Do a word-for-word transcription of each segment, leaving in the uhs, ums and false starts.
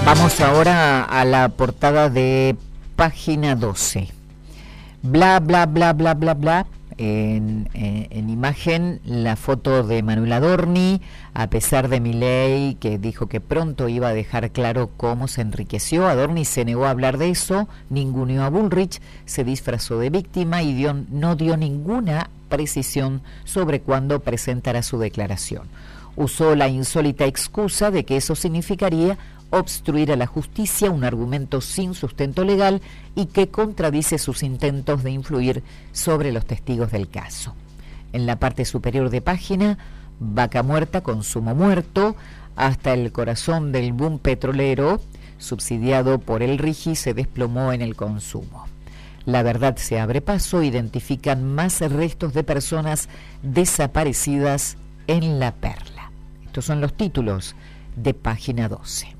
Vamos ahora a la portada de Página doce. Bla, bla, bla, bla, bla, bla. En, en, en imagen, la foto de Manuel Adorni, a pesar de Milei, que dijo que pronto iba a dejar claro cómo se enriqueció. Adorni se negó a hablar de eso, ninguneó a Bullrich, se disfrazó de víctima y dio, no dio ninguna precisión sobre cuándo presentará su declaración. Usó la insólita excusa de que eso significaría obstruir a la justicia, un argumento sin sustento legal y que contradice sus intentos de influir sobre los testigos del caso. En la parte superior de página, vaca muerta, consumo muerto, hasta el corazón del boom petrolero, subsidiado por el RIGI, se desplomó en el consumo. La verdad se abre paso, identifican más restos de personas desaparecidas en La Perla. Estos son los títulos de Página doce.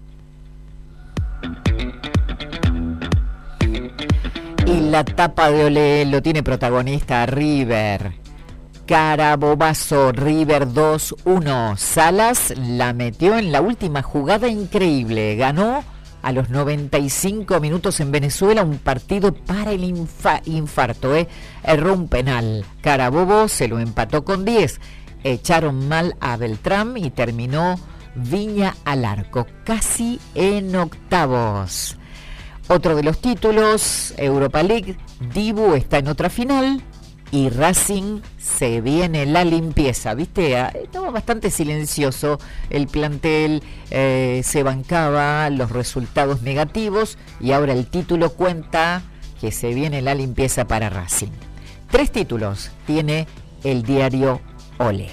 Y la tapa de Olé lo tiene protagonista River. Carabobazo, River dos uno. Salas la metió en la última jugada increíble. Ganó a los noventa y cinco minutos en Venezuela, un partido para el infa- infarto. ¿eh? Erró un penal. Carabobo se lo empató con diez. Echaron mal a Beltrán y terminó Viña al arco, casi en octavos. Otro de los títulos, Europa League, Dibu está en otra final y Racing se viene la limpieza. ¿Viste? Estaba bastante silencioso el plantel, eh, se bancaba los resultados negativos y ahora el título cuenta que se viene la limpieza para Racing. Tres títulos tiene el diario Olé.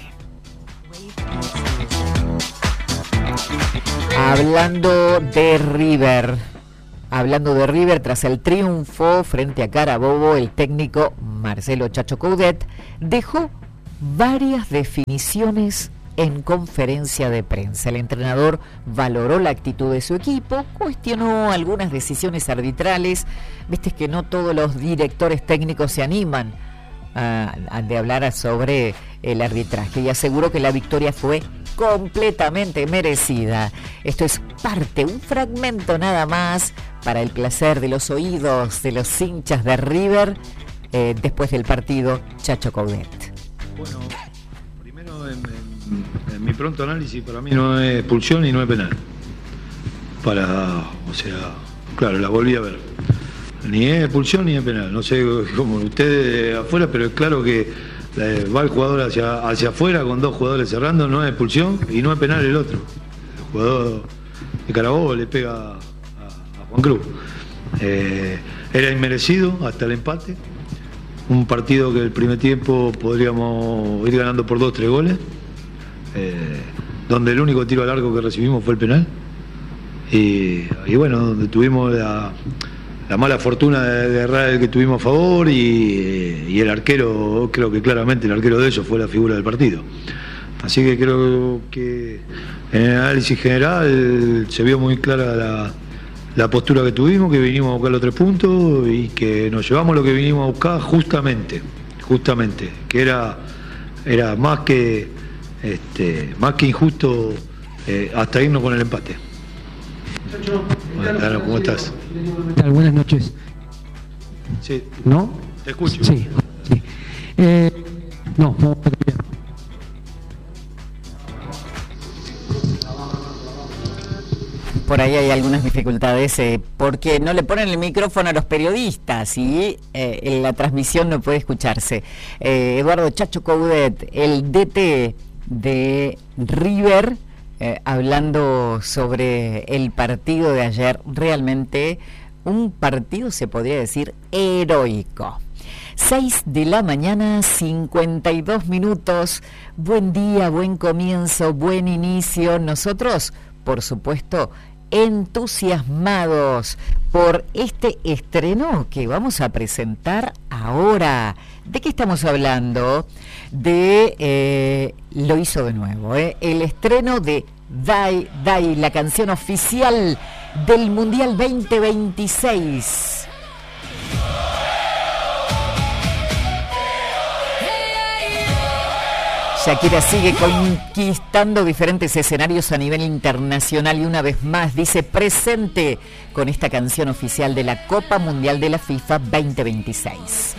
Hablando de River, hablando de River, tras el triunfo frente a Carabobo, el técnico Marcelo Chacho Coudet dejó varias definiciones en conferencia de prensa. El entrenador valoró la actitud de su equipo, cuestionó algunas decisiones arbitrales. Viste que no todos los directores técnicos se animan a, a de hablar sobre el arbitraje y aseguró que la victoria fue completamente merecida. Esto es parte, un fragmento nada más para el placer de los oídos de los hinchas de River eh, después del partido Chacho Coudet. Bueno, primero en, en, en mi pronto análisis, para mí no es expulsión y no es penal. Para, o sea, claro, la volví a ver. Ni es expulsión ni es penal. No sé cómo ustedes afuera, pero es claro que va el jugador hacia, hacia afuera con dos jugadores cerrando, no es expulsión y no es penal el otro. El jugador de Carabobo le pega a, a Juan Cruz. Eh, era inmerecido hasta el empate. Un partido que el primer tiempo podríamos ir ganando por dos, tres goles. Eh, donde el único tiro al arco que recibimos fue el penal. Y, y bueno, donde tuvimos la... la mala fortuna de, de errar el que tuvimos a favor y, y el arquero, creo que claramente el arquero de ellos fue la figura del partido. Así que creo que en el análisis general se vio muy clara la, la postura que tuvimos, que vinimos a buscar los tres puntos y que nos llevamos lo que vinimos a buscar justamente, justamente, que era, era más que este, más que injusto eh, hasta irnos con el empate. Bueno, ¿cómo estás? Buenas noches. Sí. ¿No? Te escucho. Sí. sí. Eh, no, no. Por ahí hay algunas dificultades eh, porque no le ponen el micrófono a los periodistas y eh, en la transmisión no puede escucharse. Eh, Eduardo Chacho Coudet, el D T de River, Eh, hablando sobre el partido de ayer, realmente un partido se podría decir heroico. seis de la mañana, cincuenta y dos minutos, buen día, buen comienzo, buen inicio. Nosotros, por supuesto, entusiasmados por este estreno que vamos a presentar ahora. ¿De qué estamos hablando? De, eh, lo hizo de nuevo, eh, el estreno de Dai, Dai, la canción oficial del Mundial veinte veintiséis. Shakira sigue conquistando diferentes escenarios a nivel internacional y una vez más dice presente con esta canción oficial de la Copa Mundial de la FIFA veinte veintiséis.